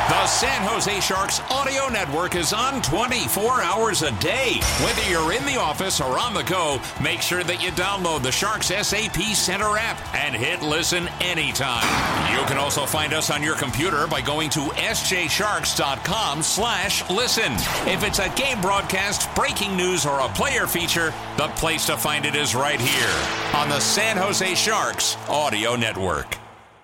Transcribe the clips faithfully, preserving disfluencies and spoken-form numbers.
The San Jose Sharks Audio Network is on twenty-four hours a day. Whether you're in the office or on the go, make sure that you download the Sharks S A P Center app and hit listen anytime. You can also find us on your computer by going to s j sharks dot com slash listen. If it's a game broadcast, breaking news, or a player feature, the place to find it is right here on the San Jose Sharks Audio Network.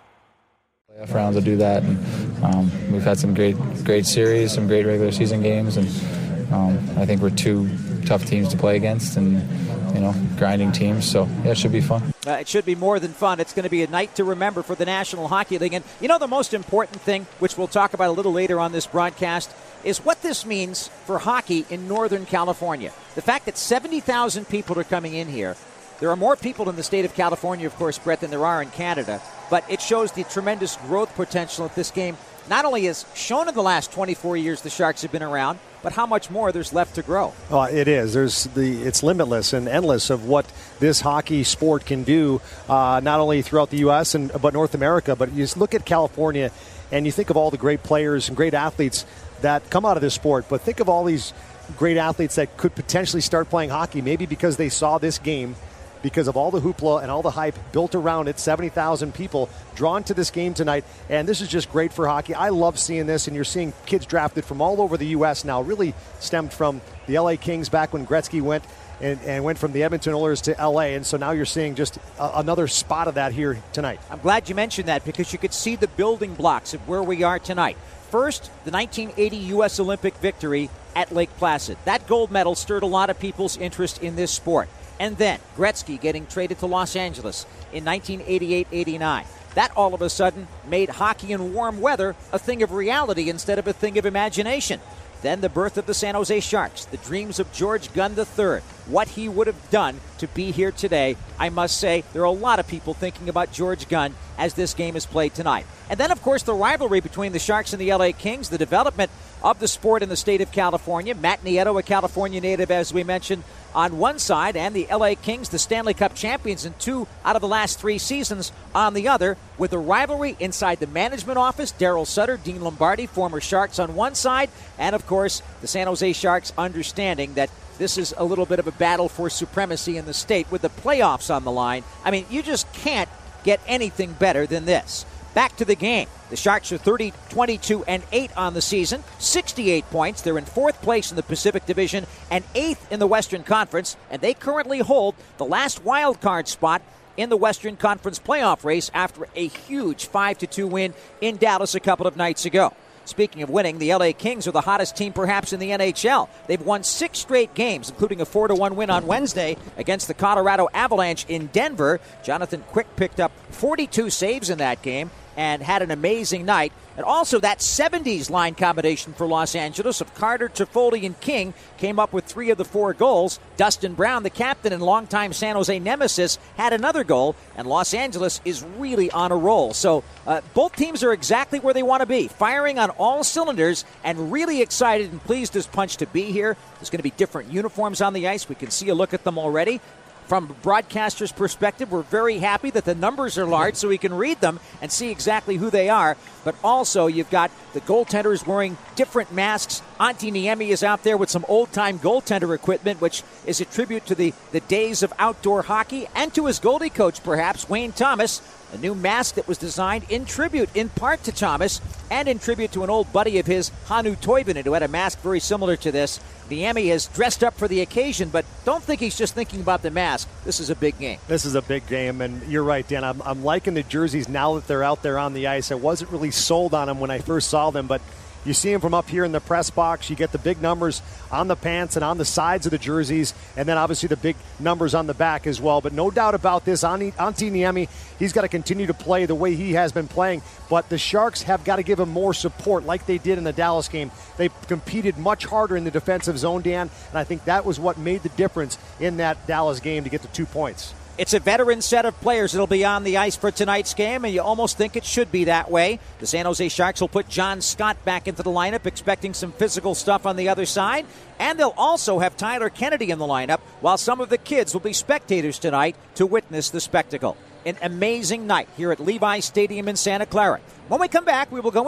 Playoff rounds will do that, and um, we've had some great, great series, some great regular season games, and um, I think we're two tough teams to play against, and you know, grinding teams. So yeah, it should be fun. Uh, it should be more than fun. It's going to be a night to remember for the National Hockey League. And you know, the most important thing, which we'll talk about a little later on this broadcast, is what this means for hockey in Northern California. The fact that seventy thousand people are coming in here. There are more people in the state of California, of course, Brett, than there are in Canada. But it shows the tremendous growth potential that this game not only has shown in the last twenty-four years the Sharks have been around, but how much more there's left to grow. Oh, it is. There's the it's limitless and endless of what this hockey sport can do, uh, not only throughout the U S and but North America. But you just look at California, and you think of all the great players and great athletes that come out of this sport. But think of all these great athletes that could potentially start playing hockey, maybe because they saw this game, because of all the hoopla and all the hype built around it. seventy thousand people drawn to this game tonight, and this is just great for hockey. I love seeing this, and you're seeing kids drafted from all over the U S now, really stemmed from the L A Kings back when Gretzky went and, and went from the Edmonton Oilers to L A, and so now you're seeing just a, another spot of that here tonight. I'm glad you mentioned that, because you could see the building blocks of where we are tonight. First, the nineteen eighty U S Olympic victory at Lake Placid. That gold medal stirred a lot of people's interest in this sport. And then Gretzky getting traded to Los Angeles in nineteen eighty-eight eighty-nine. That all of a sudden made hockey in warm weather a thing of reality instead of a thing of imagination. Then the birth of the San Jose Sharks, the dreams of George Gunn the third, what he would have done to be here today. I must say, there are a lot of people thinking about George Gunn as this game is played tonight. And then, of course, the rivalry between the Sharks and the L A Kings, the development of the sport in the state of California. Matt Nieto, a California native, as we mentioned, on one side, and the L A Kings, the Stanley Cup champions in two out of the last three seasons, on the other, with the rivalry inside the management office. Daryl Sutter, Dean Lombardi, former Sharks on one side, and, of course, the San Jose Sharks understanding that this is a little bit of a battle for supremacy in the state with the playoffs on the line. I mean, you just can't get anything better than this. Back to the game. The Sharks are thirty, twenty-two, and eight on the season, sixty-eight points. They're in fourth place in the Pacific Division and eighth in the Western Conference, and they currently hold the last wild card spot in the Western Conference playoff race after a huge five to two win in Dallas a couple of nights ago. Speaking of winning, the L A Kings are the hottest team perhaps in the N H L. They've won six straight games, including a four to one win on Wednesday against the Colorado Avalanche in Denver. Jonathan Quick picked up forty-two saves in that game and had an amazing night. And also that seventies line combination for Los Angeles of Carter, Toffoli, and King came up with three of the four goals. Dustin Brown, the captain and longtime San Jose nemesis, had another goal, and Los Angeles is really on a roll. So uh, both teams are exactly where they want to be, firing on all cylinders, and really excited and pleased as punch to be here. There's going to be different uniforms on the ice. We can see a look at them already. From a broadcaster's perspective, we're very happy that the numbers are large so we can read them and see exactly who they are. But also, you've got the goaltenders wearing different masks. Antti Niemi is out there with some old-time goaltender equipment, which is a tribute to the, the days of outdoor hockey and to his goalie coach, perhaps, Wayne Thomas. A new mask that was designed in tribute, in part to Thomas, and in tribute to an old buddy of his, Hannu Toivonen, who had a mask very similar to this. Niemi has dressed up for the occasion, but don't think he's just thinking about the mask. This is a big game. This is a big game, and you're right, Dan. I'm, I'm liking the jerseys now that they're out there on the ice. I wasn't really sold on them when I first saw them, but you see them from up here in the press box. You get the big numbers on the pants and on the sides of the jerseys, and then obviously the big numbers on the back as well. But no doubt about this, Antti Niemi, he's got to continue to play the way he has been playing. But the Sharks have got to give him more support like they did in the Dallas game. They competed much harder in the defensive zone, Dan, and I think that was what made the difference in that Dallas game to get the two points. It's a veteran set of players that'll be on the ice for tonight's game, and you almost think it should be that way. The San Jose Sharks will put John Scott back into the lineup, expecting some physical stuff on the other side. And they'll also have Tyler Kennedy in the lineup, while some of the kids will be spectators tonight to witness the spectacle. An amazing night here at Levi's Stadium in Santa Clara. When we come back, we will go